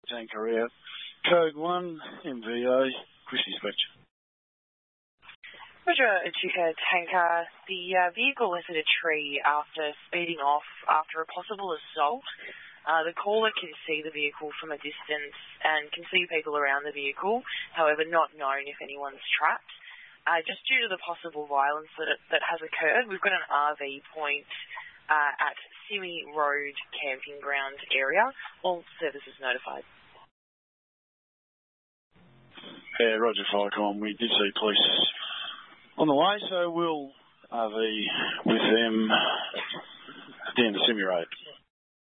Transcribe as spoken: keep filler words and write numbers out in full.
tanker out. Code one, M V A, Chrissy Spectre. Roger, Echuca tanker. The uh, vehicle has hit a tree after speeding off after a possible assault. Uh, the caller can see the vehicle from a distance and can see people around the vehicle, however not known if anyone's trapped. Uh, just due to the possible violence that, that has occurred, we've got an R V point uh, at Simi Road Camping Ground area. All services notified. Yeah, Roger Firecom. We did see police on the way, so we'll R V with them at the end of Simi Road.